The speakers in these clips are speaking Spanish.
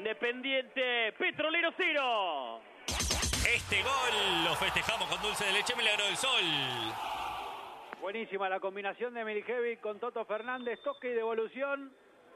Independiente Petrolero 0. Este gol lo festejamos con dulce de leche Milagro del Sol. Buenísima la combinación de Miljevic con Toto Fernández, toque y devolución.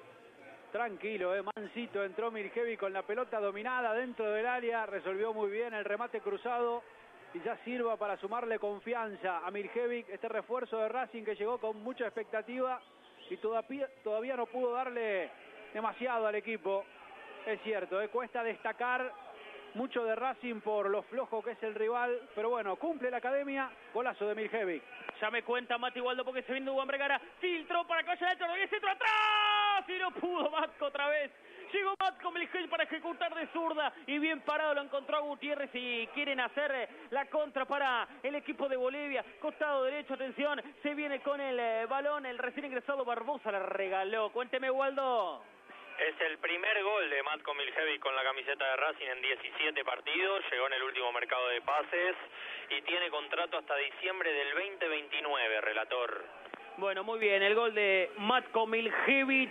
Tranquilo, mansito, entró Miljevic con la pelota dominada dentro del área, resolvió muy bien el remate cruzado y ya sirva para sumarle confianza a Miljevic, este refuerzo de Racing que llegó con mucha expectativa y todavía no pudo darle demasiado al equipo. Es cierto, cuesta destacar mucho de Racing por lo flojo que es el rival, pero bueno, cumple la academia, golazo de Miljevic. Ya me cuenta Mati Waldo porque se viene Juan Vergara, filtró para que vaya adentro, y centro atrás, y no pudo Matco otra vez. Llegó Matco Miljevic para ejecutar de zurda y bien parado lo encontró a Gutiérrez y quieren hacer la contra para el equipo de Bolivia. Costado derecho, atención, se viene con el balón, el recién ingresado Barbosa la regaló. Cuénteme Waldo. Es el primer gol de Matko Miljevic con la camiseta de Racing en 17 partidos, llegó en el último mercado de pases y tiene contrato hasta diciembre del 2029, relator. Bueno, muy bien, el gol de Matko Miljevic.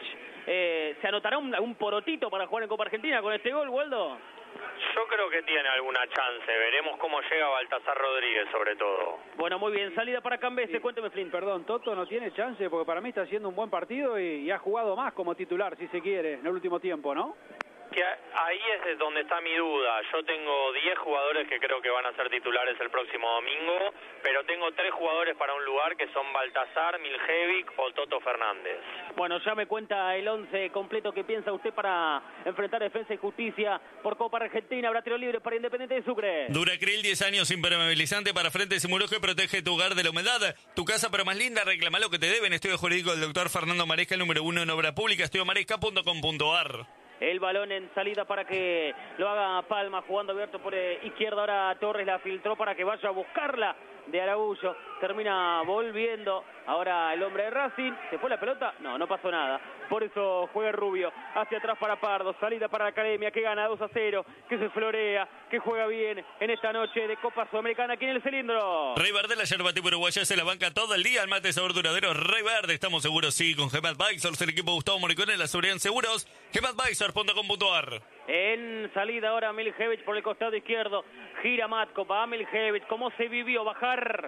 ¿Se anotará un porotito para jugar en Copa Argentina con este gol, Waldo? Yo creo que tiene alguna chance, veremos cómo llega Baltasar Rodríguez sobre todo. Bueno, muy bien, salida para Cambese, cuénteme Flynn. Perdón, Toto no tiene chance porque para mí está haciendo un buen partido y ha jugado más como titular, si se quiere, en el último tiempo, ¿no? Que ahí es donde está mi duda. Yo tengo 10 jugadores que creo que van a ser titulares el próximo domingo, pero tengo 3 jugadores para un lugar que son Baltasar, Miljevic o Toto Fernández. Bueno, ya me cuenta el 11 completo que piensa usted para enfrentar Defensa y Justicia por Copa Argentina. Habrá tiro libre para Independiente de Sucre. Duracril 10 años impermeabilizante para frente simuló que protege tu hogar de la humedad. Tu casa pero más linda, reclama lo que te deben. Estudio jurídico del doctor Fernando Maresca, el número 1 en obra pública, estudiomaresca.com.ar. El balón en salida para que lo haga Palma, jugando abierto por izquierda. Ahora Torres la filtró para que vaya a buscarla de Araújo. Termina volviendo. Ahora el hombre de Racing. ¿Se fue la pelota? No pasó nada. Por eso juega Rubio. Hacia atrás para Pardo. Salida para la Academia que gana 2-0. Que se florea. Que juega bien en esta noche de Copa Sudamericana aquí en el cilindro. Rey Verde, la yerba tipo uruguaya se la banca todo el día. El mate sabor duradero Rey Verde. Estamos seguros, sí, con GEM Advisors, el equipo Gustavo Moricone, la seguridad en seguros. GEMadvisors.com.ar. En salida ahora Miljevic por el costado izquierdo. Gira Matko, va Miljevic. ¿Cómo se vivió bajar?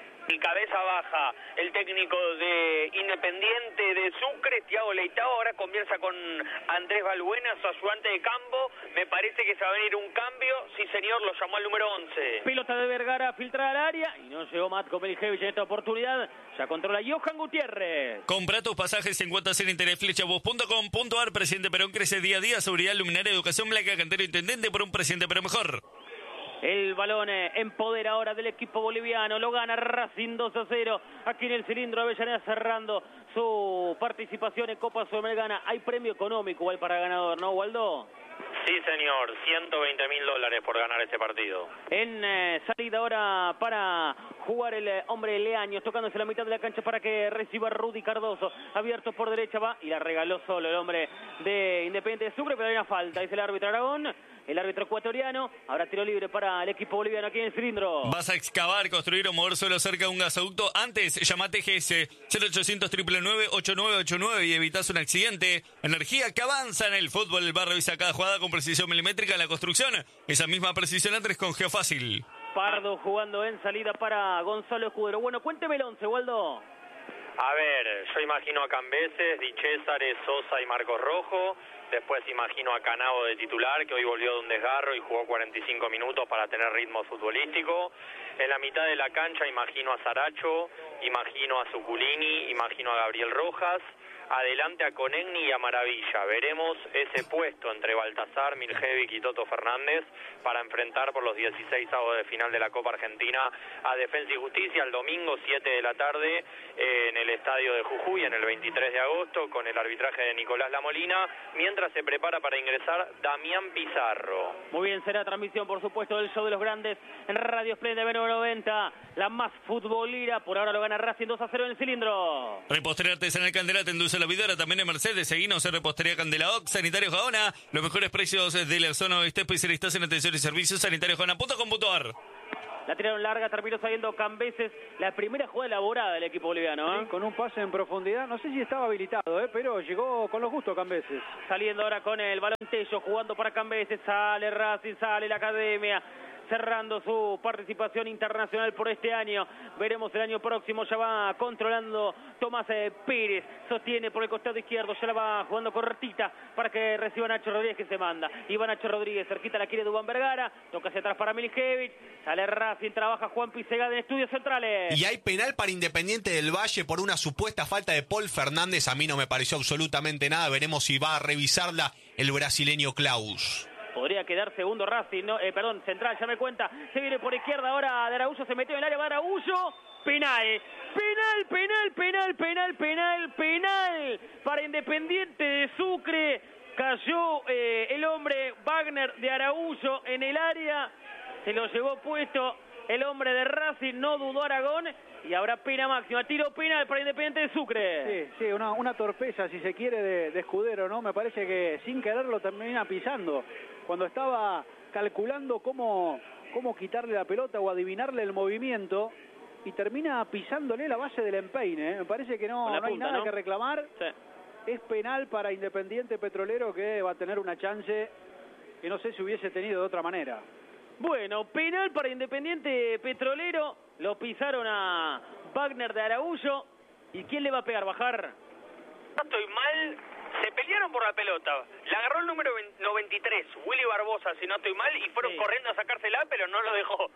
Y cabeza baja el técnico de Independiente de Sucre, Thiago Leitao, ahora conversa con Andrés Balbuena, su ayudante de campo. Me parece que se va a venir un cambio. Sí, señor, lo llamó al número 11. Pelota de Vergara, filtrada al área y no llegó Matko Miljevic en esta oportunidad. Ya controla Johan Gutiérrez. Compra tus pasajes en cuotas en interflechabus.com.ar. Presidente Perón crece día a día. Seguridad, luminaria, educación, blanca, cantero, intendente por un presidente pero mejor. El balón en poder ahora del equipo boliviano. Lo gana Racing 2-0. Aquí en el cilindro Avellaneda cerrando su participación en Copa Sudamericana. Hay premio económico igual para ganador, ¿no, Waldo? Sí, señor. $120.000 por ganar este partido. En salida ahora para jugar el hombre Leaños, tocándose la mitad de la cancha para que reciba Rudy Cardoso. Abierto por derecha va y la regaló solo el hombre de Independiente de Sucre, pero hay una falta, dice el árbitro Aragón. El árbitro ecuatoriano, habrá tiro libre para el equipo boliviano aquí en el cilindro. ¿Vas a excavar, construir o mover suelo cerca de un gasoducto? Antes, llamate GS 0800 999 8989 y evitas un accidente. Energía que avanza en el fútbol. El barrio dice cada jugada con precisión milimétrica en la construcción. Esa misma precisión antes con Geofácil. Pardo jugando en salida para Gonzalo Escudero. Bueno, cuénteme el 11, Waldo. A ver, yo imagino a Cambeses, Di Césare, Sosa y Marcos Rojo. Después imagino a Canavo de titular, que hoy volvió de un desgarro y jugó 45 minutos para tener ritmo futbolístico. En la mitad de la cancha imagino a Saracho, imagino a Zuculini, imagino a Gabriel Rojas. Adelante a Conegni y a Maravilla. Veremos ese puesto entre Baltasar, Miljevic y Toto Fernández para enfrentar por los 16avos de final de la Copa Argentina a Defensa y Justicia el domingo 7 de la tarde en el estadio de Jujuy en el 23 de agosto con el arbitraje de Nicolás Lamolina, mientras se prepara para ingresar Damián Pizarro. Muy bien, será transmisión por supuesto del show de los grandes en Radio Splendid de B90, la más futbolera. Por ahora lo gana Racing 2-0 en el cilindro. Repostería Artesanal Candela te endulce la vida, ahora también en Mercedes. Seguinos en Repostería Candela Ox, Sanitario Gaona, los mejores precios de la zona oeste, especialistas en atención y servicios, sanitariosgaona.com.ar. La tiraron larga, terminó saliendo Cambeses. La primera jugada elaborada del equipo boliviano. Sí, con un pase en profundidad. No sé si estaba habilitado, pero llegó con los gustos Cambeses. Saliendo ahora con el balón Tello, jugando para Cambeses. Sale Racing, sale la Academia. Cerrando su participación internacional por este año. Veremos el año próximo. Ya va controlando Tomás Pérez. Sostiene por el costado izquierdo. Ya la va jugando cortita para que reciba Nacho Rodríguez, que se manda. Y va Nacho Rodríguez. Cerquita la quiere Duván Vergara. Toca hacia atrás para Milicevic. Sale Racing. Trabaja Juan Pisegada en estudios centrales. Y hay penal para Independiente del Valle por una supuesta falta de Paul Fernández. A mí no me pareció absolutamente nada. Veremos si va a revisarla el brasileño Klaus. Podría quedar segundo Racing, ¿no? Central, ya me cuenta. Se viene por izquierda ahora de Araújo, se metió en el área, va Araújo. Penal. Penal para Independiente de Sucre. Cayó el hombre Wagner de Araújo en el área. Se lo llevó puesto el hombre de Racing, no dudó Aragón. Y habrá pena máxima, tiro penal para Independiente de Sucre. Sí, una torpeza, si se quiere, de Escudero, ¿no? Me parece que sin quererlo termina pisando. Cuando estaba calculando cómo quitarle la pelota o adivinarle el movimiento, y termina pisándole la base del empeine. Me parece que no hay nada que reclamar. Sí. Es penal para Independiente Petrolero, que va a tener una chance que no sé si hubiese tenido de otra manera. Bueno, penal para Independiente Petrolero. Lo pisaron a Wagner de Araújo. ¿Y quién le va a pegar? ¿Bajar? No estoy mal. Se pelearon por la pelota. La agarró el número 93, Willy Barbosa, si no estoy mal, y fueron corriendo a sacársela, pero no lo dejó.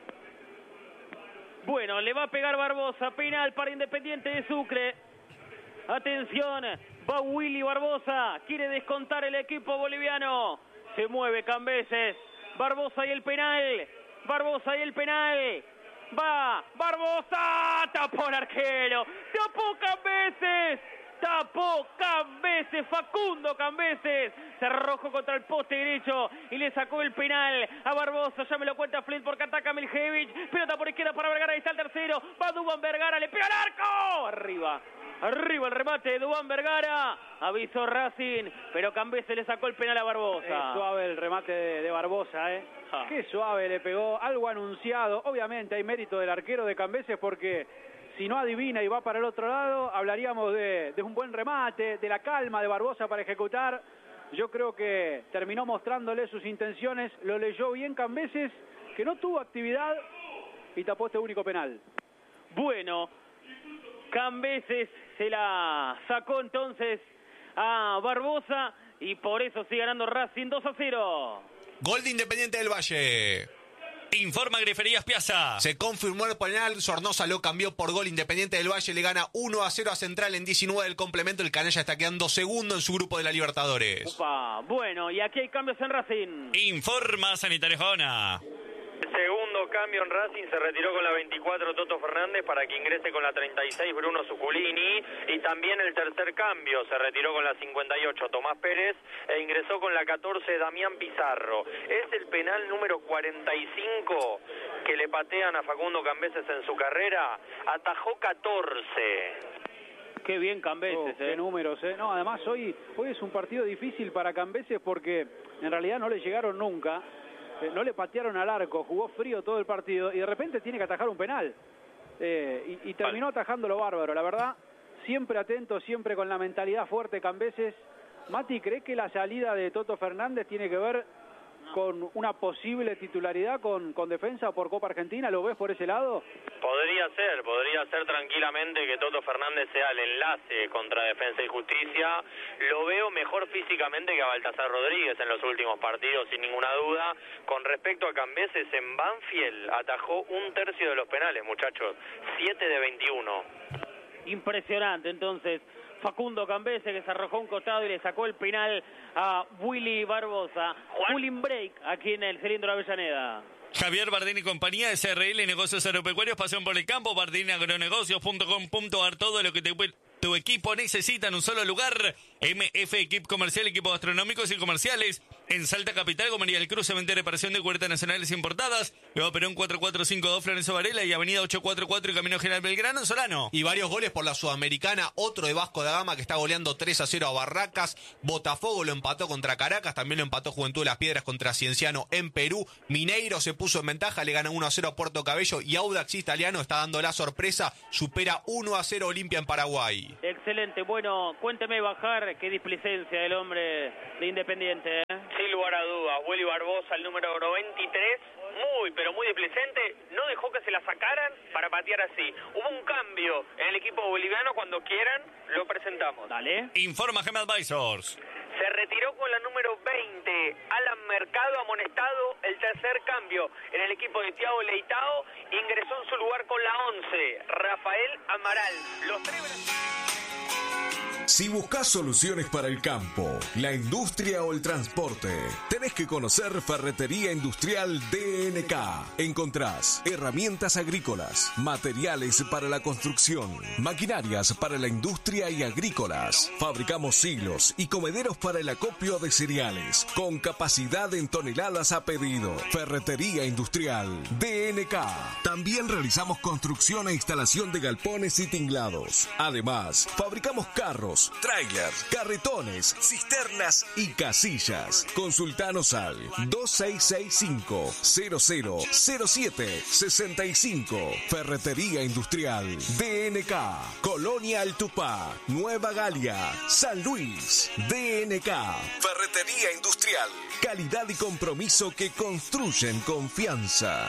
Bueno, le va a pegar Barbosa. Penal para Independiente de Sucre. Atención, va Willy Barbosa. Quiere descontar el equipo boliviano. Se mueve Cambeses. Barbosa y el penal. Va Barbosa. Tapó el arquero. Tapó Cambeses, Facundo Cambeses. Se arrojó contra el poste derecho y le sacó el penal a Barbosa. Ya me lo cuenta Flint porque ataca Milicevic. Pelota por izquierda para Vergara, ahí está el tercero. Va Duván Vergara, le pega al arco. Arriba el remate de Duván Vergara. Avisó Racing, pero Cambeses le sacó el penal a Barbosa. Suave el remate de Barbosa, Qué suave le pegó, algo anunciado. Obviamente hay mérito del arquero de Cambeses, porque si no adivina y va para el otro lado, hablaríamos de un buen remate, de la calma de Barbosa para ejecutar. Yo creo que terminó mostrándole sus intenciones, lo leyó bien Cambeses, que no tuvo actividad y tapó este único penal. Bueno, Cambeses se la sacó entonces a Barbosa y por eso sigue ganando Racing 2-0. Gol de Independiente del Valle. Informa Griferías Piazza. Se confirmó el penal, Sornosa lo cambió por gol. Independiente del Valle le gana 1-0 a Central en 19 del complemento. El canalla está quedando segundo en su grupo de la Libertadores. Upa, bueno, y aquí hay cambios en Racing. Informa Sanitario Jona. Segundo cambio en Racing, se retiró con la 24 Toto Fernández para que ingrese con la 36 Bruno Zuculini, y también el tercer cambio, se retiró con la 58 Tomás Pérez e ingresó con la 14 Damián Pizarro. Es el penal número 45 que le patean a Facundo Cambeses en su carrera, atajó 14. Qué bien Cambeses, Qué números, No, además hoy es un partido difícil para Cambeses porque en realidad no le llegaron nunca. No le patearon al arco, jugó frío todo el partido y de repente tiene que atajar un penal. Y terminó atajándolo bárbaro. La verdad, siempre atento, siempre con la mentalidad fuerte Cambeses. Mati, ¿cree que la salida de Toto Fernández tiene que ver con una posible titularidad con Defensa por Copa Argentina? ¿Lo ves por ese lado? Podría ser tranquilamente que Toto Fernández sea el enlace contra Defensa y Justicia. Lo veo mejor físicamente que a Baltasar Rodríguez en los últimos partidos, sin ninguna duda. Con respecto a Cambeses, en Banfield atajó un tercio de los penales, muchachos, 7 de 21. Impresionante, entonces, Facundo Cambeses, que se arrojó un costado y le sacó el penal a Willy Barbosa. Cooling break aquí en el cilindro de Avellaneda. Javier Bardini y compañía, SRL Negocios Agropecuarios, pasión por el campo, bardiniagronegocios.com.ar, todo lo que tu equipo necesita en un solo lugar. MF Equip Comercial, equipos gastronómicos y comerciales. En Salta Capital, Comería del Cruz, Venta y Reparación de cubiertas nacionales importadas. Nuevo Perón 4452, Florencio Varela y Avenida 844 y Camino General Belgrano, en Solano. Y varios goles por la Sudamericana. Otro de Vasco da Gama que está goleando 3-0 a Barracas. Botafogo lo empató contra Caracas. También lo empató Juventud de las Piedras contra Cienciano en Perú. Mineiro se puso en ventaja. Le gana 1-0 a Puerto Cabello. Y Audax Italiano está dando la sorpresa. Supera 1-0 Olimpia en Paraguay. Excelente. Bueno, cuénteme, Bajar, qué displicencia del hombre de Independiente, ¿eh? Sin lugar a dudas, Willy Barbosa, el número 93, muy, pero muy displicente, no dejó que se la sacaran para patear así. Hubo un cambio en el equipo boliviano, cuando quieran lo presentamos. Dale. Informa Gem Advisors. Se retiró con la número 20, Alan Mercado, amonestado, el tercer cambio en el equipo de Thiago Leitao, ingresó en su lugar con la 11, Rafael Amaral. Los tres... Si buscas soluciones para el campo, la industria o el transporte, tenés que conocer Ferretería Industrial DNK. Encontrás herramientas agrícolas, materiales para la construcción, maquinarias para la industria y agrícolas. Fabricamos silos y comederos para el acopio de cereales, con capacidad en toneladas a pedido. Ferretería Industrial DNK. También realizamos construcción e instalación de galpones y tinglados. Además, fabricamos carros, trailers, carretones, cisternas y casillas. Consultanos al 2665-000765. Ferretería Industrial DNK. Colonia Altupá, Nueva Galia, San Luis. DNK. Ferretería Industrial. Calidad y compromiso que construyen confianza.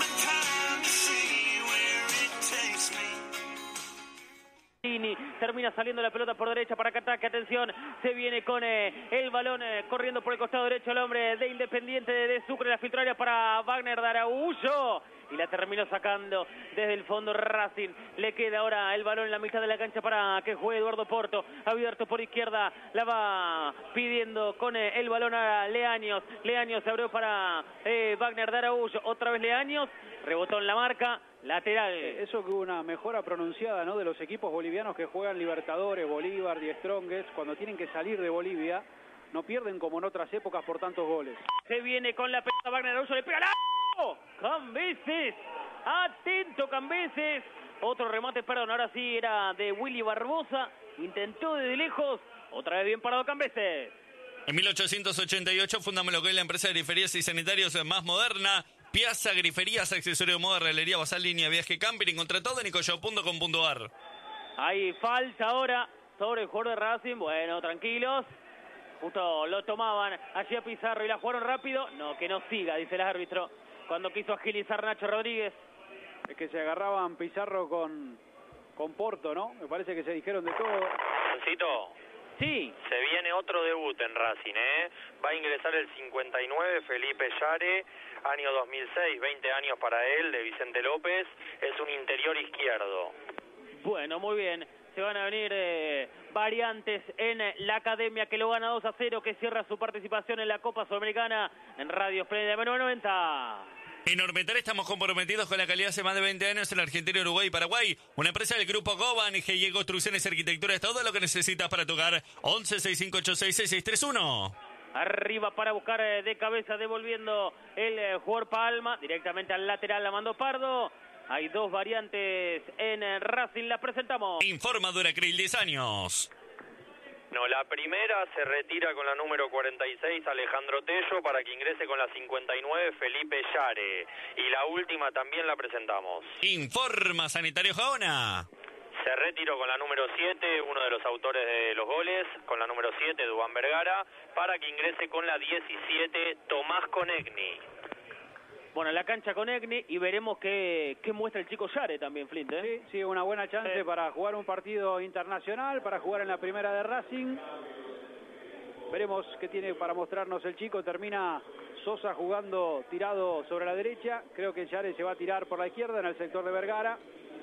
Termina saliendo la pelota por derecha para que ataque, atención, se viene con el balón corriendo por el costado derecho el hombre de Independiente de Sucre, la filtraria para Wagner de Araújo y la terminó sacando desde el fondo Racing. Le queda ahora el balón en la mitad de la cancha para que juegue Eduardo Porto, abierto por izquierda, la va pidiendo con el balón a Leaños. Leaños se abrió para Wagner de Araújo, otra vez Leaños, rebotó en la marca. Lateral. Eso que hubo una mejora pronunciada, ¿no?, de los equipos bolivianos que juegan Libertadores, Bolívar y Strongest, cuando tienen que salir de Bolivia, no pierden como en otras épocas por tantos goles. Se viene con la pelota Wagner Araújo, le pega la... Cambeses, atento Cambeses. Otro remate, perdón, ahora sí era de Willy Barbosa. Intentó desde lejos, otra vez bien parado Cambeses. En 1888 fundamos lo que es la empresa de griferías y sanitarios más moderna. Piazza, griferías, accesorio de moda, realería, basal, línea, viaje, camping. Encontrá todo en nicoyo.com.ar. Hay falta ahora sobre el jugador de Racing. Bueno, tranquilos. Justo lo tomaban allí a Pizarro y la jugaron rápido. No, que no siga, dice el árbitro. Cuando quiso agilizar Nacho Rodríguez. Es que se agarraban Pizarro con Porto, ¿no? Me parece que se dijeron de todo. Juancito. Sí. Se viene otro debut en Racing, ¿eh? Va a ingresar el 59, Felipe Yare, año 2006, 20 años para él, de Vicente López. Es un interior izquierdo. Bueno, muy bien. Se van a venir variantes en la academia que lo gana 2-0, que cierra su participación en la Copa Sudamericana en Radio Esplendida 990. En Ormetal estamos comprometidos con la calidad hace más de 20 años en la Argentina, Uruguay y Paraguay. Una empresa del grupo Goban, GIE Construcciones y Arquitectura es todo lo que necesitas para tocar. 11-6586-6631. Arriba para buscar de cabeza, devolviendo el jugador Palma. Directamente al lateral la mandó Pardo. Hay dos variantes en Racing, las presentamos. Informa Duracril 10 años. No, la primera se retira con la número 46, Alejandro Tello, para que ingrese con la 59, Felipe Yare. Y la última también la presentamos. Informa Sanitario Jaona. Se retiró con la número 7, uno de los autores de los goles, con la número 7, Dubán Vergara, para que ingrese con la 17, Tomás Conegni. Bueno, la cancha con Egni y veremos qué muestra el chico Yare también, Flint, ¿eh? Sí, una buena chance para jugar un partido internacional, para jugar en la primera de Racing. Veremos qué tiene para mostrarnos el chico. Termina Sosa jugando tirado sobre la derecha. Creo que Yare se va a tirar por la izquierda en el sector de Vergara.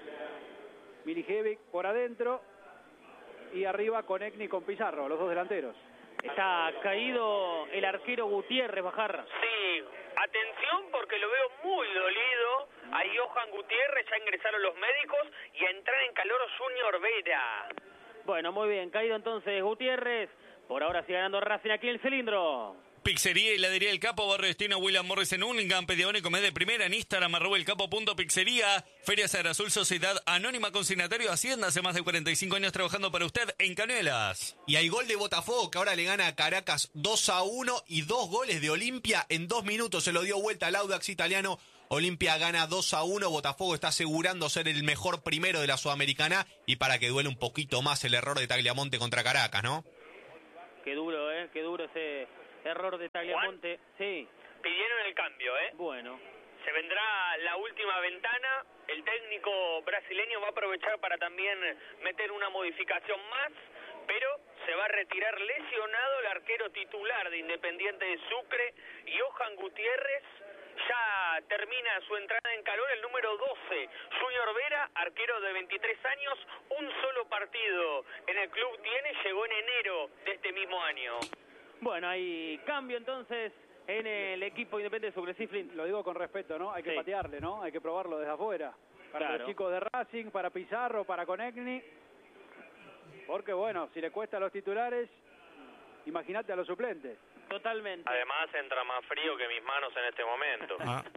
Milijevic por adentro. Y arriba con Egni con Pizarro, los dos delanteros. Está caído el arquero Gutiérrez, Bajar. Sí, atención porque lo veo muy dolido. Ahí Johan Gutiérrez, ya ingresaron los médicos y a entrar en calor Junior Vera. Bueno, muy bien, caído entonces Gutiérrez. Por ahora sigue ganando Racing aquí en el cilindro. Pizzería y Heladería del Capo, Barrio Destino, William Morris en Hurlingham, Pedione y Comer de Primera en Instagram, @elcapo.pizzería, Feria Sagra Azul, Sociedad Anónima Consignatario Hacienda, hace más de 45 años trabajando para usted en Canelas. Y hay gol de Botafogo, que ahora le gana a Caracas 2-1 y 2 goles de Olimpia en 2 minutos. Se lo dio vuelta al Audax italiano. Olimpia gana 2-1, Botafogo está asegurando ser el mejor primero de la Sudamericana y para que duele un poquito más el error de Tagliamonte contra Caracas, ¿no? Qué duro ese error de Tagliamonte. Juan, Sí. pidieron el cambio, Bueno. Se vendrá la última ventana. El técnico brasileño va a aprovechar para también meter una modificación más, pero se va a retirar lesionado el arquero titular de Independiente de Sucre, Johan Gutiérrez. Ya termina su entrada en calor el número 12, Junior Vera, arquero de 23 años, un solo partido en el club tiene, llegó en enero de este mismo año. Bueno, hay cambio entonces en el equipo Independiente de Sucre. Sí, Flint. Lo digo con respeto, ¿no? Hay que Sí. patearle, ¿no? Hay que probarlo desde afuera. Para Claro. los chicos de Racing, para Pizarro, para Conegni. Porque bueno, si le cuesta a los titulares, imagínate a los suplentes. Totalmente. Además entra más frío que mis manos en este momento.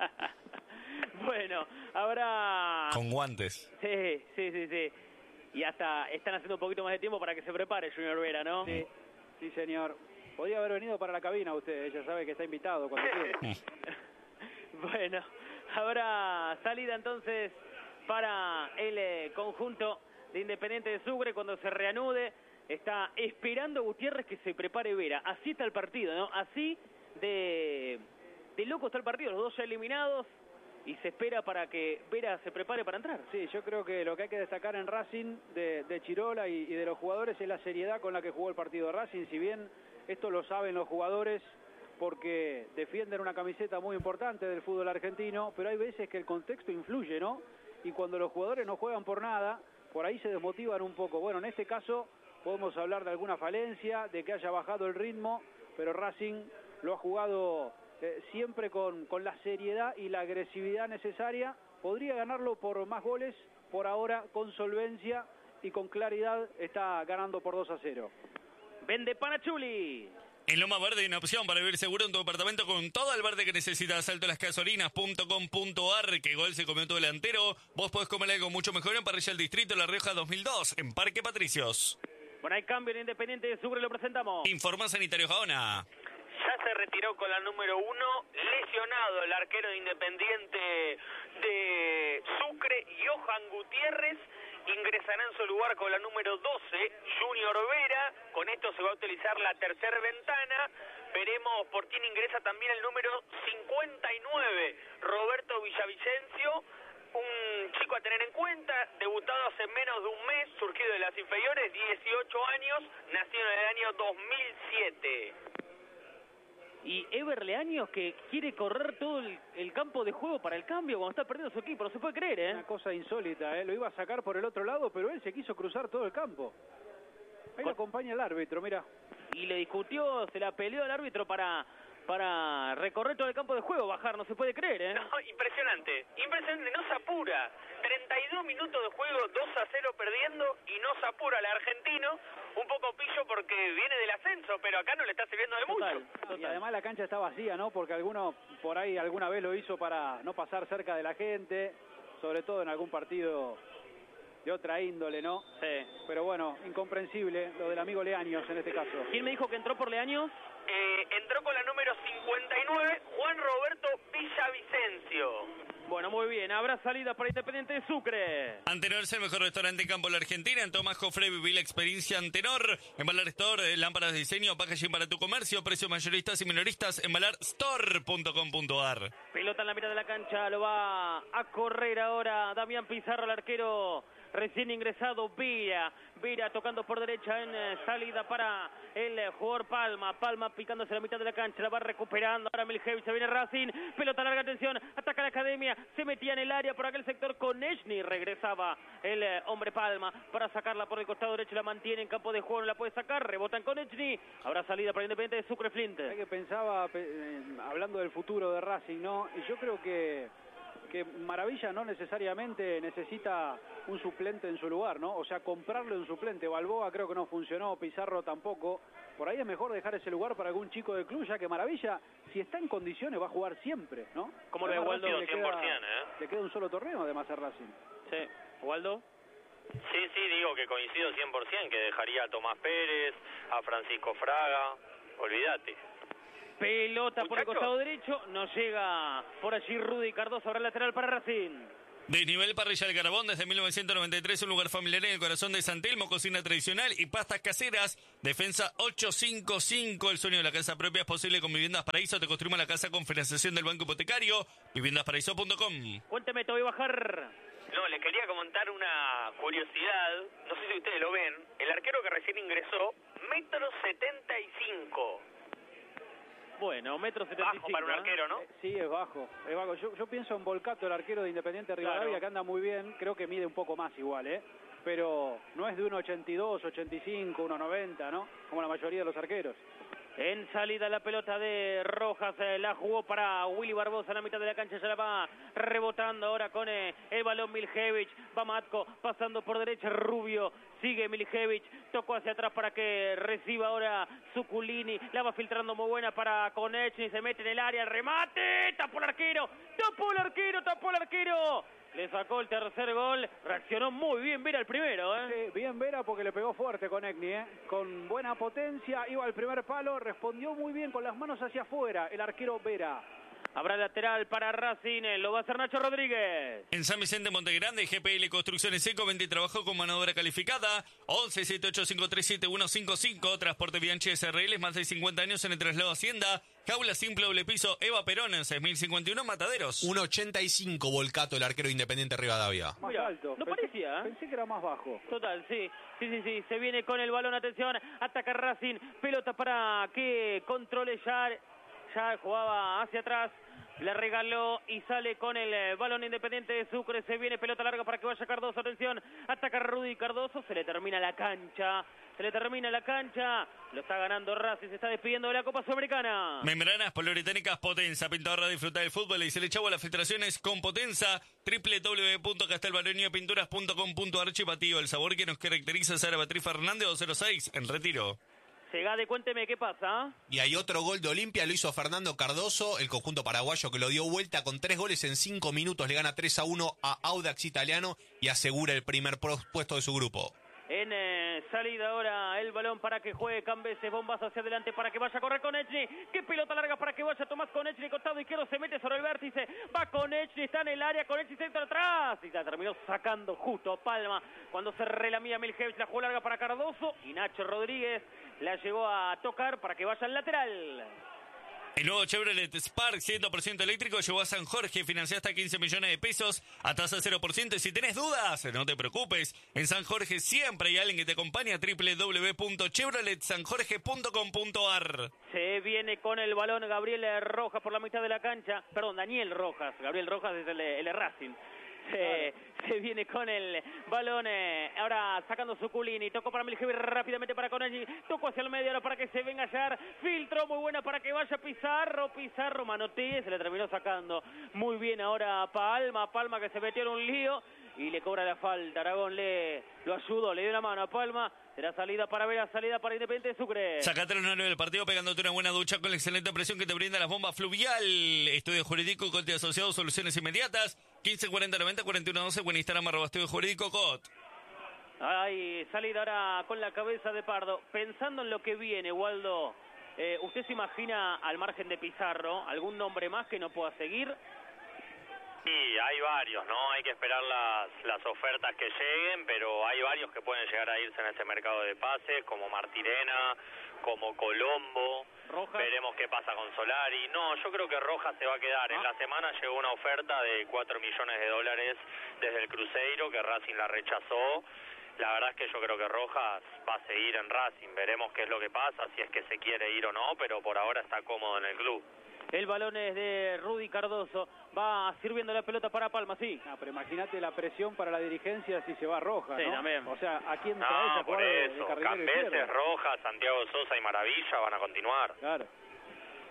Bueno, ahora... Con guantes. Sí. Y hasta están haciendo un poquito más de tiempo para que se prepare Junior Vera, ¿no? Sí, señor. Podría haber venido para la cabina usted, ya sabe que está invitado cuando quiera. Bueno, ahora salida entonces para el conjunto de Independiente de Sucre cuando se reanude. Está esperando Gutiérrez que se prepare Vera. Así está el partido, ¿no? Así de loco está el partido. Los dos ya eliminados y se espera para que Vera se prepare para entrar. Sí, yo creo que lo que hay que destacar en Racing de Chirola y de los jugadores es la seriedad con la que jugó el partido de Racing. Si bien esto lo saben los jugadores porque defienden una camiseta muy importante del fútbol argentino, pero hay veces que el contexto influye, ¿no? Y cuando los jugadores no juegan por nada, por ahí se desmotivan un poco. Bueno, en este caso podemos hablar de alguna falencia, de que haya bajado el ritmo, pero Racing lo ha jugado siempre con la seriedad y la agresividad necesaria. Podría ganarlo por más goles, por ahora con solvencia y con claridad está ganando por 2-0. Vende Panachuli. En Loma Verde hay una opción para vivir seguro en tu departamento con todo el verde que necesitas. saltolasgasolinas.com.ar. Que gol se comió tu delantero. Vos podés comer algo mucho mejor en Parrilla del Distrito La Rioja 2002, en Parque Patricios. Bueno, hay cambio en Independiente de Sucre, lo presentamos. Informa Sanitario Jaona. Ya se retiró con la número 1, lesionado el arquero de Independiente de Sucre, Johan Gutiérrez. Ingresará en su lugar con la número 12, Junior Vera. Con esto se va a utilizar la tercera ventana. Veremos por quién ingresa también el número 59, Roberto Villavicencio. Un chico a tener en cuenta, debutado hace menos de un mes, surgido de las inferiores, 18 años, nacido en el año 2007. Y Ever Leaños que quiere correr todo el campo de juego para el cambio cuando está perdiendo su equipo. No se puede creer, ¿eh? Una cosa insólita, ¿eh? Lo iba a sacar por el otro lado, pero él se quiso cruzar todo el campo. Ahí lo acompaña el árbitro, mira. Y le discutió, se la peleó al árbitro para recorrer todo el campo de juego, bajar, no se puede creer, ¿eh? No, impresionante, no se apura. 32 minutos de juego, 2-0 perdiendo y no se apura el argentino. Un poco pillo porque viene del ascenso, pero acá no le está sirviendo de mucho. Y además la cancha está vacía, ¿no? Porque alguno por ahí alguna vez lo hizo para no pasar cerca de la gente, sobre todo en algún partido de otra índole, ¿no? Sí. Pero bueno, incomprensible lo del amigo Leaños en este caso. ¿Quién me dijo que entró por Leaños? Entró con la número 59, Juan Roberto Villavicencio. Bueno, muy bien. Habrá salida para Independiente de Sucre. Antenor es el mejor restaurante en campo de la Argentina. En Tomás Jofre viví la experiencia Antenor. En Valar Store, lámparas de diseño, packaging para tu comercio, precios mayoristas y minoristas en valarstore.com.ar. Pelota en la mitad de la cancha, lo va a correr ahora Damián Pizarro, el arquero recién ingresado. Vera tocando por derecha en salida para el jugador Palma picándose la mitad de la cancha, la va recuperando ahora Miljevic, se viene Racing, pelota larga, atención, ataca la Academia, se metía en el área por aquel sector con Echny, regresaba el hombre Palma para sacarla por el costado derecho, la mantiene en campo de juego, no la puede sacar, rebotan con Echny, habrá salida para Independiente de Sucre. Flint. Que pensaba, hablando del futuro de Racing, ¿no? Y yo creo que que Maravilla no necesariamente necesita un suplente en su lugar, ¿no? O sea, comprarle un suplente. Balboa creo que no funcionó, Pizarro tampoco. Por ahí es mejor dejar ese lugar para algún chico del club, ya que Maravilla, si está en condiciones, va a jugar siempre, ¿no? ¿Cómo lo ve Waldo? 100%, Le queda un solo torneo, además, a Racing. Sí, Waldo. Sí, digo que coincido 100%, que dejaría a Tomás Pérez, a Francisco Fraga, olvídate. Pelota por el Muchachos. costado derecho, no llega por allí Rudy Cardoso, ahora el lateral para Racing. Desnivel Parrilla del Carbón desde 1993, un lugar familiar en el corazón de San Telmo, cocina tradicional y pastas caseras. Defensa 855, el sueño de la casa propia es posible con Viviendas Paraíso. Te construimos la casa con financiación del Banco Hipotecario. Viviendasparaíso.com. Cuénteme, te voy a bajar. No, les quería comentar una curiosidad, no sé si ustedes lo ven, el arquero que recién ingresó, 1,75 m. Bueno, 1,75 m. Bajo para un arquero, ¿no? Sí, es bajo. Es bajo. Yo pienso en Volcato, el arquero de Independiente Rivadavia, Claro. que anda muy bien. Creo que mide un poco más igual, ¿eh? Pero no es de 1,82, 85, 1,90, ¿no? Como la mayoría de los arqueros. En salida la pelota de Rojas, la jugó para Willy Barbosa en la mitad de la cancha, ya la va rebotando ahora con el balón Miljevich, va Matko, pasando por derecha Rubio, sigue Miljevich, tocó hacia atrás para que reciba ahora Zuculini, la va filtrando muy buena para Konechny, se mete en el área, el remate, tapó el arquero, tapó el arquero, tapó el arquero. Le sacó el tercer gol, reaccionó muy bien Vera el primero, ¿eh? Sí, bien Vera porque le pegó fuerte con Egni, ¿eh? Con buena potencia, iba al primer palo, respondió muy bien con las manos hacia afuera, el arquero Vera. Habrá lateral para Racing, lo va a hacer Nacho Rodríguez. En San Vicente Montegrande, GPL Construcciones Seco, vende y trabajó con mano de obra calificada. 11-7853-7155. Transporte Bianchi SRL, más de 50 años en el traslado Hacienda. Jaula simple doble piso, Eva Perón, en 6051 Mataderos. 1,85 Volcato, el arquero de Independiente Rivadavia. Más Mira, alto. no parecía, ¿eh? Pensé que era más bajo. Total, sí, se viene con el balón, atención, ataca Racing, pelota para que controle ya jugaba hacia atrás, le regaló y sale con el balón Independiente de Sucre, se viene pelota larga para que vaya Cardoso, atención, ataca Rudy Cardoso, se le termina la cancha, lo está ganando Racing, se está despidiendo de la Copa Sudamericana. Membranas poliuretánicas Potenza, pintado para disfrutar del fútbol y se le echaba las filtraciones con Potenza. www.castelbaronipinturas.com.ar. Chipatío, el sabor que nos caracteriza. Sara Beatriz Fernández 206 en Retiro. Segade, cuénteme qué pasa. Y hay otro gol de Olimpia, lo hizo Fernando Cardoso, el conjunto paraguayo que lo dio vuelta con 3 goles en 5 minutos. Le gana 3-1 a Audax Italiano y asegura el primer puesto de su grupo. En salida ahora el balón para que juegue Cambeses, bombazo hacia adelante para que vaya a correr Konechny, qué pelota larga para que vaya Tomás Konechny, costado izquierdo, se mete sobre el vértice, va Konechny, está en el área, Konechny se entra atrás y la terminó sacando justo a Palma cuando se relamía Miljevich, la jugó larga para Cardoso y Nacho Rodríguez la llegó a tocar para que vaya al lateral. El nuevo Chevrolet Spark 100% eléctrico llegó a San Jorge, financia hasta 15 millones de pesos a tasa 0%. Y si tenés dudas, no te preocupes. En San Jorge siempre hay alguien que te acompaña. www.chevroletsanjorge.com.ar. Se viene con el balón Gabriel Rojas por la mitad de la cancha. Perdón, Daniel Rojas. Gabriel Rojas es el de Racing. Se viene con el balón, ahora sacando Zuculini, tocó para Miljevich rápidamente para Konechny, tocó hacia el medio ahora para que se venga Yar, filtró muy buena para que vaya Pizarro manotea, se le terminó sacando muy bien ahora Palma que se metió en un lío y le cobra la falta, Aragón lo ayudó, le dio una mano a Palma. Será salida para Vera, salida para Independiente de Sucre. Sacate el horario del partido pegándote una buena ducha con la excelente presión que te brinda las bombas Fluvial. Estudio Jurídico, Cote Asociado, soluciones inmediatas. 1540904112, buen Instagram, @estudio jurídico COT. Hay salida ahora con la cabeza de Pardo. Pensando en lo que viene, Waldo, ¿usted se imagina al margen de Pizarro algún nombre más que no pueda seguir? Sí, hay varios, ¿no? Hay que esperar las ofertas que lleguen, pero hay varios que pueden llegar a irse en este mercado de pases, como Martirena, como Colombo. Rojas. Veremos qué pasa con Solari. No, yo creo que Rojas se va a quedar. En la semana llegó una oferta de $4 millones desde el Cruzeiro, que Racing la rechazó. La verdad es que yo creo que Rojas va a seguir en Racing. Veremos qué es lo que pasa, si es que se quiere ir o no, pero por ahora está cómodo en el club. El balón es de Rudy Cardoso. Va sirviendo la pelota para Palma, sí. No, pero imagínate la presión para la dirigencia si se va Roja, Sí, ¿no? también. O sea, ¿a quién traes a No, por jugar de eso. carrilero Cambeses, izquierdo? Rojas, Santiago Sosa y Maravilla van a continuar. Claro.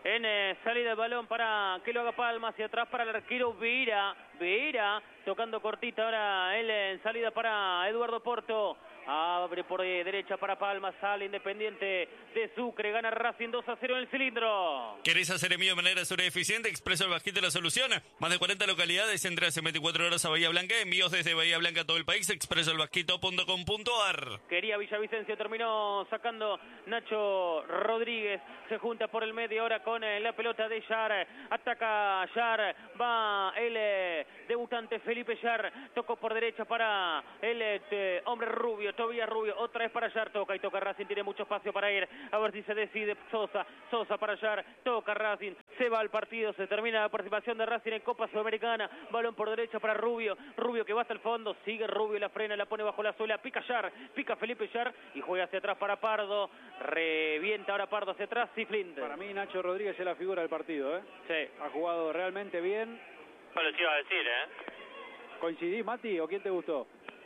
en salida de balón para que lo haga Palma, hacia atrás para el arquero Vera, tocando cortita ahora él en salida para Eduardo Porto. Abre por derecha para Palma, sale Independiente de Sucre, gana Racing 2-0 en el Cilindro. ¿Querés hacer envío de manera segura y eficiente? Expreso El Bajito la solución. Más de 40 localidades, entre hace 24 horas a Bahía Blanca. Envíos desde Bahía Blanca a todo el país. expresoelbasquito.com.ar. Quería Villavicencio, terminó sacando Nacho Rodríguez. Se junta por el medio ahora con la pelota de Yar. Ataca Yar, va el debutante Felipe Yar. Tocó por derecha para el hombre Rubio. Tobías Rubio, otra vez para Yar, toca Racing, tiene mucho espacio para ir, a ver si se decide Sosa para Yar, toca Racing, se va al partido, se termina la participación de Racing en Copa Sudamericana, balón por derecha para Rubio que va hasta el fondo, sigue Rubio, la frena, la pone bajo la suela, pica Felipe Yar y juega hacia atrás para Pardo, revienta ahora Pardo hacia atrás, y Flint. Para mí Nacho Rodríguez es la figura del partido, Sí. Ha jugado realmente bien. No les iba a decir, ¿Coincidís, Mati, o quién te gustó?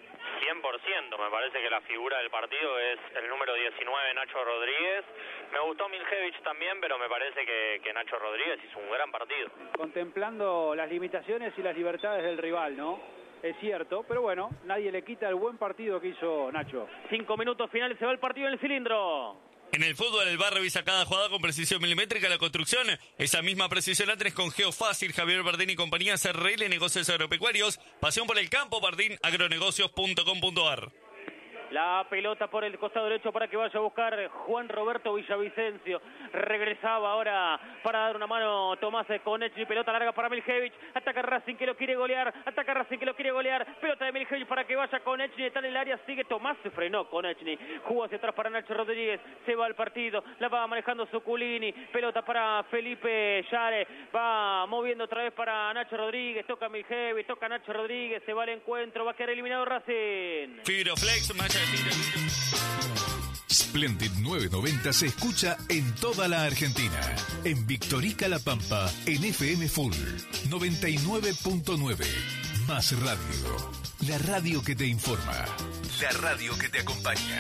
100%, me parece que la figura del partido es el número 19, Nacho Rodríguez. Me gustó Miljevich también, pero me parece que Nacho Rodríguez hizo un gran partido. Contemplando las limitaciones y las libertades del rival, ¿no? Es cierto, pero bueno, nadie le quita el buen partido que hizo Nacho. 5 minutos finales, se va el partido en el Cilindro. En el fútbol, el barrio visa cada jugada con precisión milimétrica. La construcción, esa misma precisión la tenés con Geofácil, Javier Bardín y compañía, CRL, negocios agropecuarios. Pasión por el campo, Bardín, agronegocios.com.ar. La pelota por el costado derecho para que vaya a buscar Juan Roberto Villavicencio. Regresaba ahora para dar una mano Tomás Konechny. Pelota larga para Miljevich. Ataca Racing que lo quiere golear. Pelota de Miljevich para que vaya Konechny. Está en el área. Sigue Tomás. Se frenó Konechny. Jugó hacia atrás para Nacho Rodríguez. Se va al partido. La va manejando Zuculini. Pelota para Felipe Yare. Va moviendo otra vez para Nacho Rodríguez. Toca Miljevich. Toca Nacho Rodríguez. Se va al encuentro. Va a quedar eliminado Racing. Fibroflex, Splendid 990 se escucha en toda la Argentina. En Victorica La Pampa, en FM Full 99.9. Más radio. La radio que te informa. La radio que te acompaña.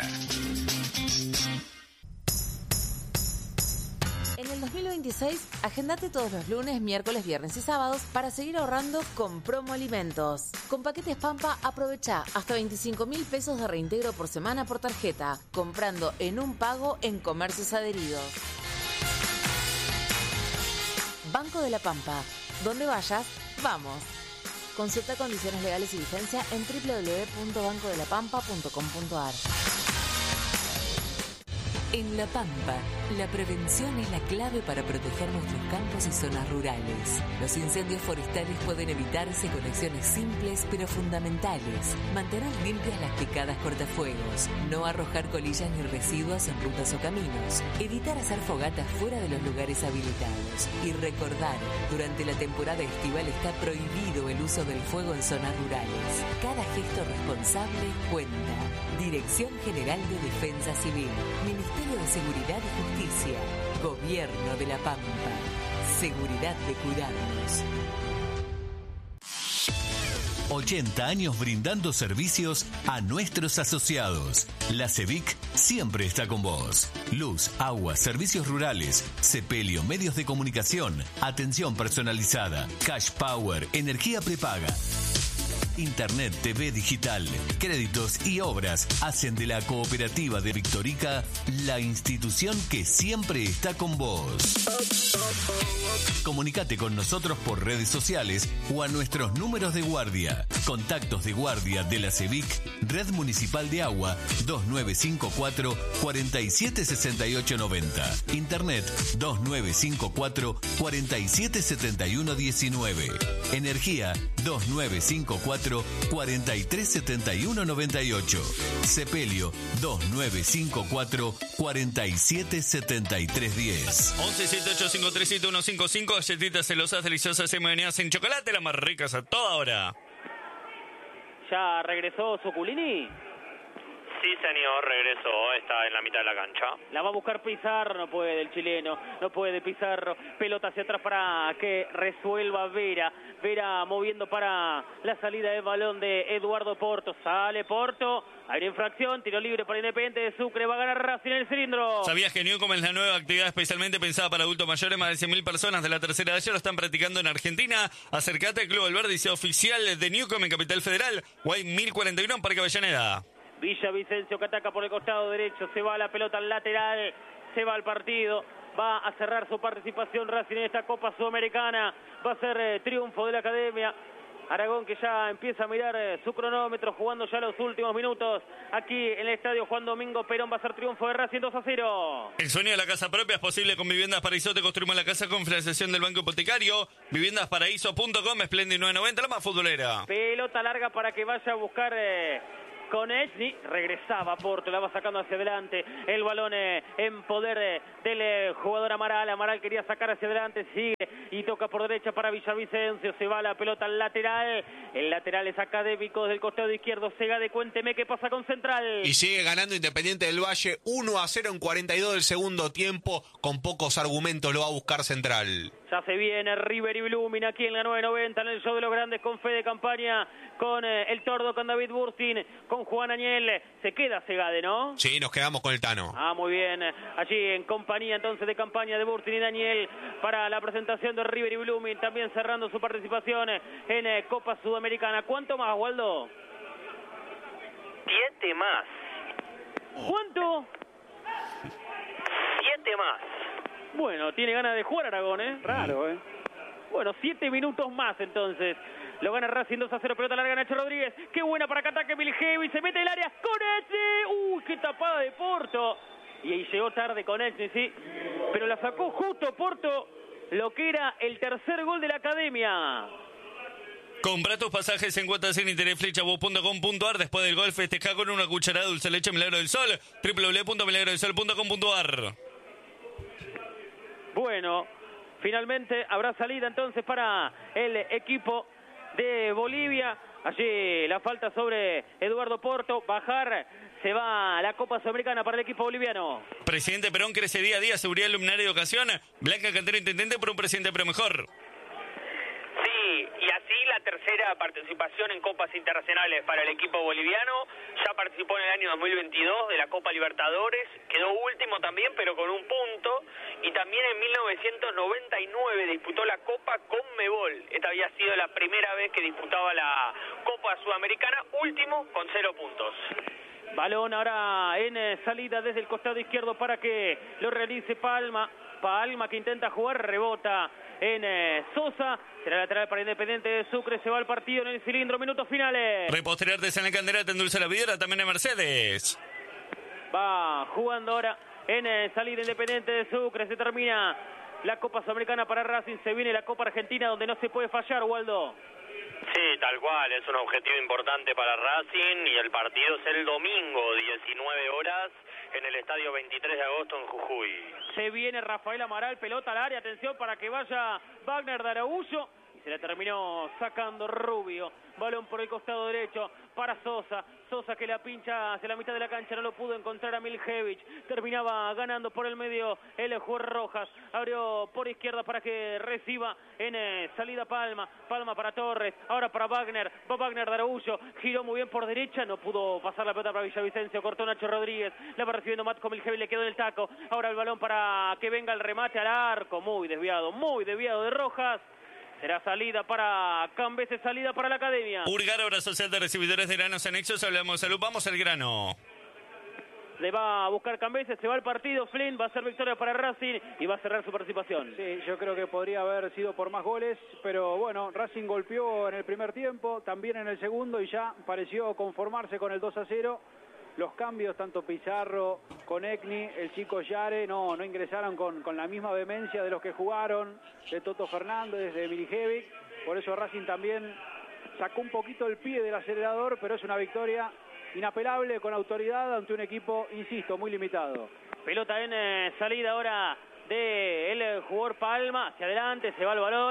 En el 2026, agendate todos los lunes, miércoles, viernes y sábados para seguir ahorrando con Promo Alimentos. Con paquetes Pampa, aprovecha hasta 25.000 pesos de reintegro por semana por tarjeta, comprando en un pago en comercios adheridos. Banco de la Pampa. Donde vayas, vamos. Consulta condiciones legales y vigencia en www.bancodelapampa.com.ar. En La Pampa, la prevención es la clave para proteger nuestros campos y zonas rurales. Los incendios forestales pueden evitarse con acciones simples pero fundamentales. Mantener limpias las picadas cortafuegos, no arrojar colillas ni residuos en rutas o caminos, evitar hacer fogatas fuera de los lugares habilitados y recordar, durante la temporada estival está prohibido el uso del fuego en zonas rurales. Cada gesto responsable cuenta. Dirección General de Defensa Civil, Ministerio de Seguridad y Justicia, Gobierno de La Pampa. Seguridad de cuidarnos. 80 años brindando servicios a nuestros asociados. La CEVIC siempre está con vos. Luz, agua, servicios rurales, sepelio, medios de comunicación, atención personalizada, cash power, energía prepaga. Internet, TV digital, créditos y obras hacen de la Cooperativa de Victorica la institución que siempre está con vos. Comunicate con nosotros por redes sociales o a nuestros números de guardia. Contactos de guardia de la CEVIC, Red Municipal de Agua 2954 476890. Internet 2954 477119. Energía 2954 437198. Sepelio 2954 477310. 1178537155. Galletitas celosas, deliciosas y medianas en chocolate, las más ricas a toda hora. ¿Ya regresó Zuculini? Sí, señor, regresó, está en la mitad de la cancha. La va a buscar Pizarro, no puede el chileno, no puede Pizarro. Pelota hacia atrás para que resuelva Vera. Vera moviendo para la salida del balón de Eduardo Porto. Sale Porto, hay una infracción, tiro libre para Independiente de Sucre. Va a ganar Racing en el cilindro. ¿Sabías que Newcom es la nueva actividad especialmente pensada para adultos mayores? Más de 100.000 personas de la tercera edad ya lo están practicando en Argentina. Acercate al Club Alberdi, sea oficial de Newcom en Capital Federal. O hay 1041 en Parque Avellaneda. Villavicencio que ataca por el costado derecho, se va la pelota al lateral, se va al partido, va a cerrar su participación Racing en esta Copa Sudamericana, va a ser triunfo de la Academia. Aragón que ya empieza a mirar su cronómetro, jugando ya los últimos minutos aquí en el estadio Juan Domingo Perón. Va a ser triunfo de Racing 2-0. El sueño de la casa propia es posible con Viviendas Paraíso. Te construimos la casa con financiación del Banco Hipotecario. Viviendasparaíso.com, Splendid 990, la más futbolera. Pelota larga para que vaya a buscar Konechny, regresaba Porto, la va sacando hacia adelante, el balón en poder del jugador Amaral. Amaral quería sacar hacia adelante, sigue y toca por derecha para Villavicencio, se va la pelota al lateral, el lateral es Académico del costado izquierdo. Segade, cuénteme qué pasa con Central. Y sigue ganando Independiente del Valle 1-0 en 42 del segundo tiempo, con pocos argumentos lo va a buscar Central. Ya se viene River y Blooming aquí en la 990, en el show de los grandes, con Fede Campaña, con el Tordo, con David Burstin, con Juan Añel. Se queda Segade, ¿no? Sí, nos quedamos con el Tano. Muy bien. Allí en compañía entonces de Campaña, de Burstin y Daniel, para la presentación de River y Blooming, también cerrando su participación en Copa Sudamericana. ¿Cuánto más, Waldo? 7 más. ¿Cuánto? 7 más. Bueno, tiene ganas de jugar Aragón, ¿eh? Raro, ¿eh? Bueno, 7 minutos más entonces. Lo gana Racing 2-0, pelota larga Nacho Rodríguez. Qué buena para que ataque Miljevi, se mete el área. ¡Konechny! ¡Uy, qué tapada de Porto! Y ahí llegó tarde Konechny, sí. Pero la sacó justo Porto, lo que era el tercer gol de la Academia. Compra tus pasajes en cuotas en interflechavoz.com.ar. Después del gol festeja con una cucharada de dulce leche Milagro del Sol. www.milagrodelsol.com.ar. Bueno, finalmente habrá salida entonces para el equipo de Bolivia. Allí la falta sobre Eduardo Porto. Bajar, se va a la Copa Sudamericana para el equipo boliviano. Presidente Perón crece día a día, seguridad luminaria y educación. Blanca Cantero, intendente por un presidente pero mejor. Sí, y así la tercera participación en Copas Internacionales para el equipo boliviano. Ya participó en el año 2022 de la Copa Libertadores, quedó último también, pero con un punto. Y también en 1999 disputó la Copa Conmebol. Esta había sido la primera vez que disputaba la Copa Sudamericana, último con 0 puntos. Balón ahora en salida desde el costado izquierdo para que lo realice Palma. Palma que intenta jugar, rebota en Sosa. Será lateral para Independiente de Sucre. Se va al partido en el cilindro, minutos finales. Repostería Artesanal Candela te endulza la vidriera, también en Mercedes. Va jugando ahora en salida Independiente de Sucre. Se termina la Copa Sudamericana para Racing. Se viene la Copa Argentina donde no se puede fallar, Waldo. Sí, tal cual, es un objetivo importante para Racing y el partido es el domingo, 19 horas, en el estadio 23 de agosto en Jujuy. Se viene Rafael Amaral, pelota al área, atención para que vaya Wagner de Araújo. Y se la terminó sacando Rubio. Balón por el costado derecho para Sosa. Sosa que la pincha hacia la mitad de la cancha, no lo pudo encontrar a Miljevic. Terminaba ganando por el medio el jugador Rojas. Abrió por izquierda para que reciba en salida Palma. Palma para Torres, ahora para Wagner. Va Wagner de Araújo, giró muy bien por derecha, no pudo pasar la pelota para Villavicencio. Cortó Nacho Rodríguez, la va recibiendo Matko Miljevic, le quedó en el taco. Ahora el balón para que venga el remate al arco. Muy desviado de Rojas. Será salida para Cambeses, salida para la Academia. Urgar, obra social de recibidores de granos anexos. Hablamos de salud. Vamos al grano. Le va a buscar Cambeses, se va al partido. Flynn va a ser victoria para Racing y va a cerrar su participación. Sí, yo creo que podría haber sido por más goles, pero bueno, Racing golpeó en el primer tiempo, también en el segundo y ya pareció conformarse con el 2-0. Los cambios, tanto Pizarro, Konechny, el chico Yare, no ingresaron con la misma vehemencia de los que jugaron, de Toto Fernández, de Milijevic. Por eso Racing también sacó un poquito el pie del acelerador, pero es una victoria inapelable, con autoridad, ante un equipo, insisto, muy limitado. Pelota en salida ahora del jugador Palma, hacia adelante, se va el balón.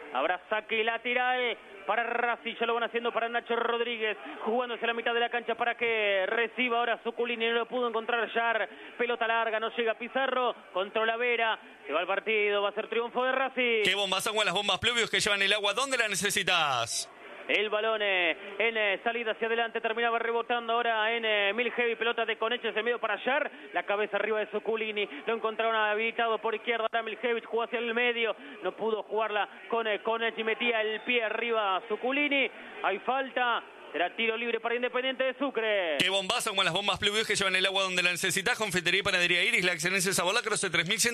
Habrá saque lateral para Racing, ya lo van haciendo para Nacho Rodríguez, jugándose a la mitad de la cancha para que reciba ahora Zuculini, no lo pudo encontrar Yar, pelota larga, no llega Pizarro, controla Vera, se va el partido, va a ser triunfo de Racing. ¿Qué bombas son las bombas Pluvius que llevan el agua? ¿Dónde la necesitas? El balón en salida hacia adelante, terminaba rebotando ahora en Milhevi, pelota de Coneches en medio para Yar, la cabeza arriba de Zuculini, lo encontraron habilitado por izquierda, ahora Milhevi jugó hacia el medio, no pudo jugarla con Coneches y metía el pie arriba Zuculini, hay falta. Será tiro libre para Independiente de Sucre. ¿Qué bombas son las bombas Pluvius que llevan el agua donde la necesitas? Confitería y Panadería Iris, la excelencia Sabola, Croce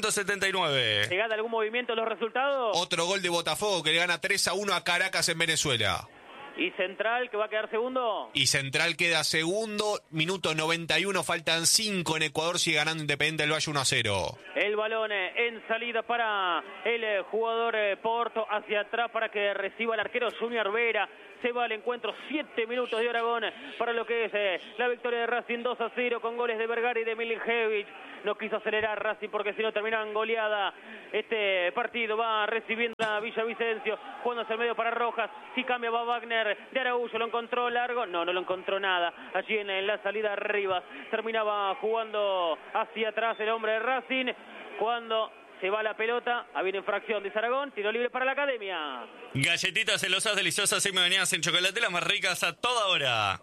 3179. ¿Llegada algún movimiento en los resultados? Otro gol de Botafogo que le gana 3-1 a Caracas en Venezuela. ¿Y Central que va a quedar segundo? Y Central queda segundo, minuto 91, faltan 5 en Ecuador, sigue ganando Independiente del Valle 1-0. El balón en salida para el jugador Porto, hacia atrás para que reciba el arquero Junior Vera. Se va al encuentro, 7 minutos de Aragón para lo que es la victoria de Racing 2-0 con goles de Vergara y de Milhevic. No quiso acelerar Racing porque si no terminaban goleada. Este partido va recibiendo a Villavicencio, jugando hacia el medio para Rojas. Si cambia va Wagner de Araújo, lo encontró largo. No lo encontró nada. Allí en la salida Rivas terminaba jugando hacia atrás el hombre de Racing. Cuando se va la pelota, había infracción de Aragón, tiro libre para la Academia. Galletitas celosas, deliciosas y bañadas en chocolate, las más ricas a toda hora.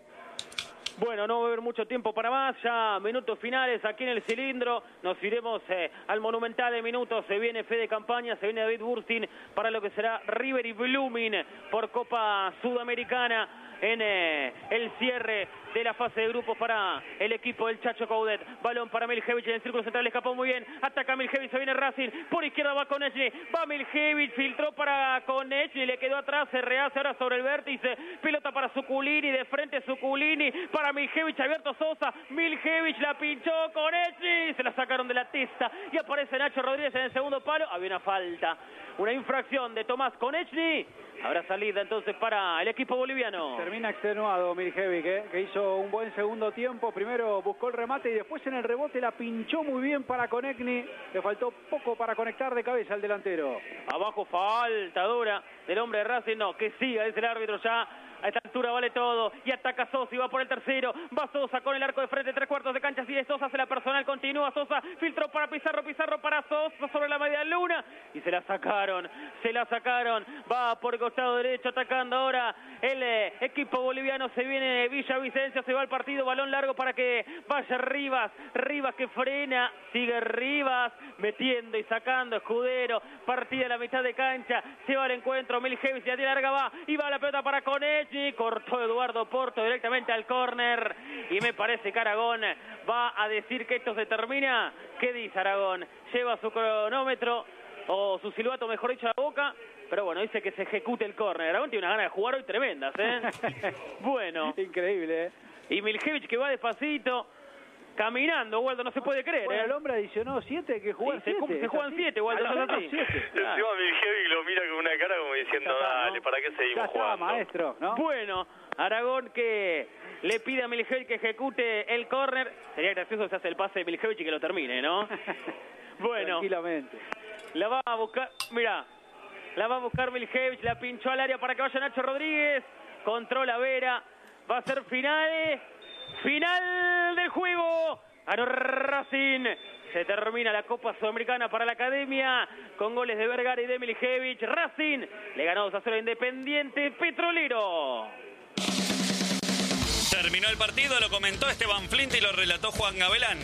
Bueno, no va a haber mucho tiempo para más, ya minutos finales aquí en el cilindro, nos iremos al Monumental de minutos, se viene Fede Campaña, se viene David Burstin para lo que será River y Blooming por Copa Sudamericana en el cierre de la fase de grupos para el equipo del Chacho Coudet. Balón para Milhevic en el círculo central, escapó muy bien, ataca Milhevic, se viene Racing, por izquierda va Konechny, va Milhevic, filtró para Konechny, le quedó atrás, se rehace ahora sobre el vértice, pelota para Zuculini, de frente Zuculini, para Milhevic, abierto Sosa, Milhevic la pinchó, Konechny, se la sacaron de la testa y aparece Nacho Rodríguez en el segundo palo, había una falta, una infracción de Tomás Konechny. Habrá salida entonces para el equipo boliviano. Termina extenuado Milhevic, que hizo un buen segundo tiempo. Primero buscó el remate y después en el rebote la pinchó muy bien para Konechny. Le faltó poco para conectar de cabeza al delantero. Abajo falta dura del hombre de Racing. No, que siga, dice el árbitro ya. A esta altura vale todo. Y ataca Sosa y va por el tercero. Va Sosa con el arco de frente, 3/4 de cancha. Sigue Sosa, hace la personal, continúa Sosa. Filtró para Pizarro, Pizarro para Sosa sobre la media luna. Y se la sacaron. Va por el costado derecho atacando ahora el equipo boliviano. Se viene Villavicencio, se va al partido. Balón largo para que vaya Rivas. Rivas que frena. Sigue Rivas metiendo y sacando. Escudero. Partida a la mitad de cancha. Se va al encuentro. Milhevic ya de larga va. Y va la pelota para Konechny. Cortó Eduardo Porto directamente al córner y me parece que Aragón va a decir que esto se termina. ¿Qué dice Aragón? Lleva su cronómetro o su silbato, mejor dicho, a la boca, pero bueno, dice que se ejecute el córner. Aragón tiene una ganas de jugar hoy tremendas, Bueno. Increíble, Y Milhevic que va despacito, caminando, Waldo, no se puede creer. Bueno, el hombre adicionó 7, que jugar 7. Se juegan 7, Waldo, no es así. Encima Milhevic lo mira con una cara como diciendo, dale, ¿para qué seguimos jugando? Maestro, ¿no? Bueno, Aragón que le pide a Milhevic que ejecute el córner. Sería gracioso si hace el pase de Milhevic y que lo termine, ¿no? Bueno. Tranquilamente. La va a buscar, mirá. La va a buscar Milhevic, la pinchó al área para que vaya Nacho Rodríguez. Controla Vera. Va a ser final del juego. Ganó Racing. Se termina la Copa Sudamericana para la Academia con goles de Vergara y de Milhevic. Racing le ganó 2-0 a Independiente Petrolero. Terminó el partido, lo comentó Esteban Flint y lo relató Juan Gavelán.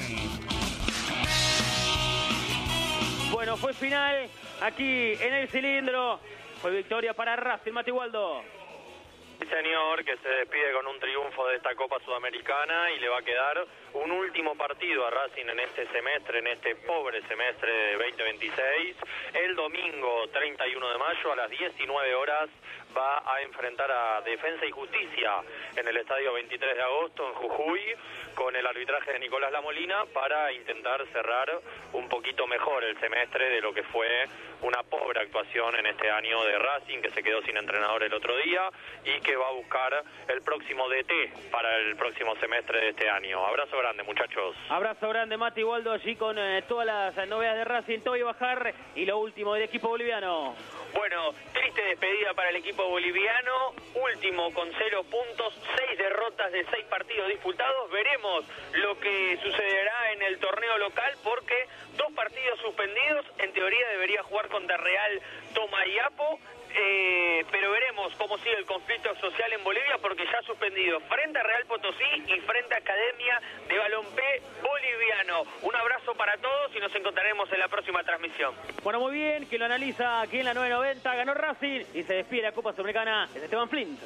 Bueno, fue final aquí en el cilindro. Fue victoria para Racing, Mati Waldo. Sí, señor, que se despide con un triunfo de esta Copa Sudamericana y le va a quedar un último partido a Racing en este semestre, en este pobre semestre de 2026. El domingo 31 de mayo a las 19 horas va a enfrentar a Defensa y Justicia en el estadio 23 de agosto en Jujuy con el arbitraje de Nicolás Lamolina para intentar cerrar un poquito mejor el semestre de lo que fue una pobre actuación en este año de Racing, que se quedó sin entrenador el otro día y que va a buscar el próximo DT para el próximo semestre de este año. Abrazo grande, muchachos. Abrazo grande, Mati Waldo, allí con todas las novedades de Racing, Toby Bajar y lo último del equipo boliviano. Bueno, triste despedida para el equipo boliviano, último con 0 puntos, 6 derrotas de 6 partidos disputados. Veremos lo que sucederá en el torneo local porque 2 partidos suspendidos, en teoría debería jugar contra Real Tomayapo, pero veremos cómo sigue el conflicto social en Bolivia porque ya ha suspendido frente a Real Potosí y frente a Academia de Balompié Boliviano. Un abrazo para todos y nos encontraremos en la próxima transmisión. Bueno, muy bien, que lo analiza aquí en la 990, ganó Racing y se despide la Copa Sudamericana, es Esteban Flint.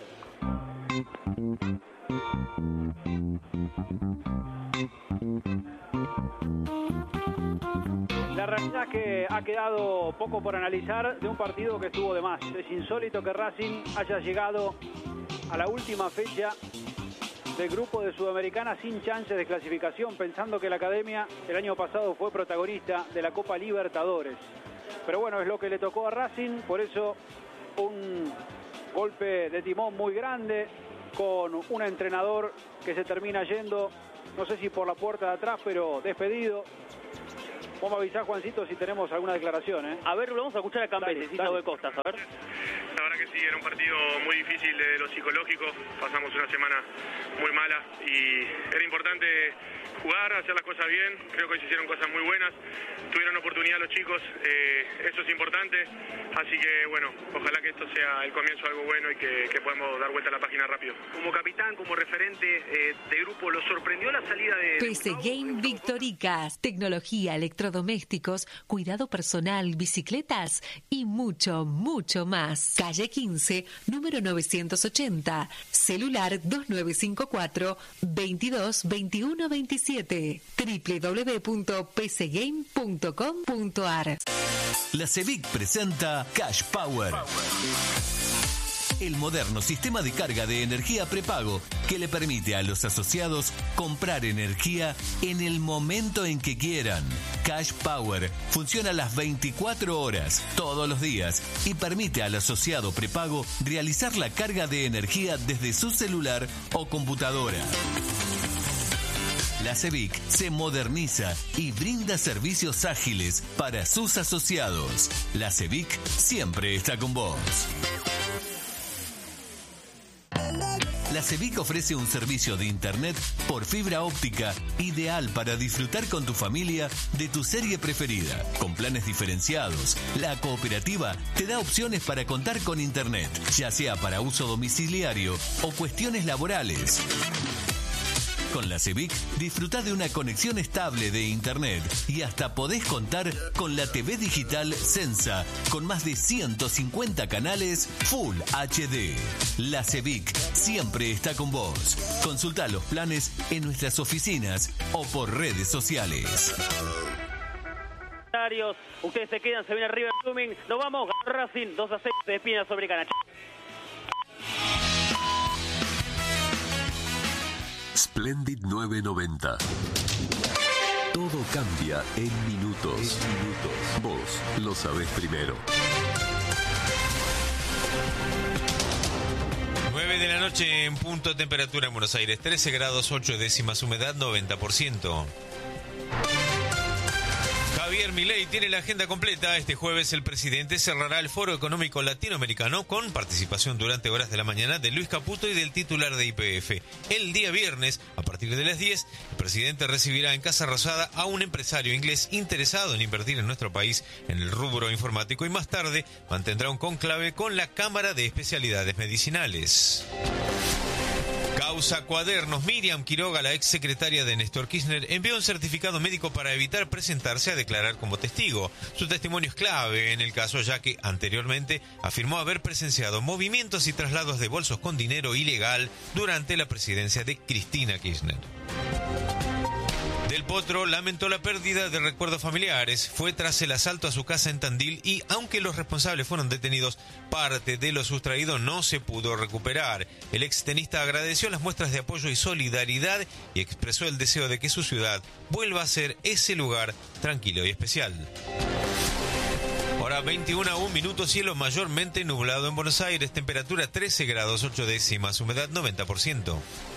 La realidad es que ha quedado poco por analizar de un partido que estuvo de más. Es insólito que Racing haya llegado a la última fecha del grupo de Sudamericana sin chances de clasificación, pensando que la Academia el año pasado fue protagonista de la Copa Libertadores. Pero bueno, es lo que le tocó a Racing, por eso un golpe de timón muy grande con un entrenador que se termina yendo, no sé si por la puerta de atrás, pero despedido. Vamos a avisar, Juancito, si tenemos alguna declaración, ¿eh? A ver, vamos a escuchar a Cambeses y de Costas, a ver. La verdad que sí, era un partido muy difícil de lo psicológico. Pasamos una semana muy mala y era importante jugar, hacer las cosas bien. Creo que hoy se hicieron cosas muy buenas. Tuvieron oportunidad los chicos, eso es importante. Así que, bueno, ojalá que esto sea el comienzo de algo bueno y que podamos dar vuelta a la página rápido. Como capitán, como referente de grupo, ¿lo sorprendió la salida de... PC Game Victoricas, tecnología, electrodomésticos, cuidado personal, bicicletas y mucho, mucho más. Calle 15, número 980, celular 2954 22 21 27, www.pcgame.com.ar. La CEVIC presenta Cash Power. El moderno sistema de carga de energía prepago que le permite a los asociados comprar energía en el momento en que quieran. Cash Power funciona las 24 horas, todos los días, y permite al asociado prepago realizar la carga de energía desde su celular o computadora. La CEVIC se moderniza y brinda servicios ágiles para sus asociados. La CEVIC siempre está con vos. La CEVIC ofrece un servicio de internet por fibra óptica ideal para disfrutar con tu familia de tu serie preferida. Con planes diferenciados, la cooperativa te da opciones para contar con internet, ya sea para uso domiciliario o cuestiones laborales. Con la CEVIC disfruta de una conexión estable de internet y hasta podés contar con la TV digital Sensa con más de 150 canales Full HD. La CEVIC siempre está con vos. Consulta los planes en nuestras oficinas o por redes sociales. Ustedes se quedan, se viene arriba el Blooming. Nos vamos, Racing 2-6, se despide la Sudamericana. Splendid 990. Todo cambia en minutos. Vos lo sabés primero. 9 de la noche en punto, temperatura en Buenos Aires 13 grados 8 décimas, humedad 90%. Javier Milei tiene la agenda completa. Este jueves el presidente cerrará el Foro Económico Latinoamericano con participación durante horas de la mañana de Luis Caputo y del titular de YPF. El día viernes, a partir de las 10, el presidente recibirá en Casa Rosada a un empresario inglés interesado en invertir en nuestro país en el rubro informático y más tarde mantendrá un conclave con la Cámara de Especialidades Medicinales. Causa Cuadernos. Miriam Quiroga, la ex secretaria de Néstor Kirchner, envió un certificado médico para evitar presentarse a declarar como testigo. Su testimonio es clave en el caso, ya que anteriormente afirmó haber presenciado movimientos y traslados de bolsos con dinero ilegal durante la presidencia de Cristina Kirchner. Del Potro lamentó la pérdida de recuerdos familiares. Fue tras el asalto a su casa en Tandil y, aunque los responsables fueron detenidos, parte de lo sustraído no se pudo recuperar. El extenista agradeció las muestras de apoyo y solidaridad y expresó el deseo de que su ciudad vuelva a ser ese lugar tranquilo y especial. hora 21:01, cielo mayormente nublado en Buenos Aires, temperatura 13 grados 8 décimas, humedad 90%.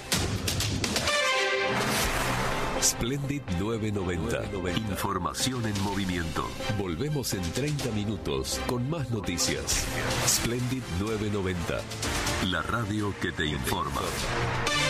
Splendid 990. Información en movimiento. Volvemos en 30 minutos con más noticias. Splendid 990. La radio que te informa.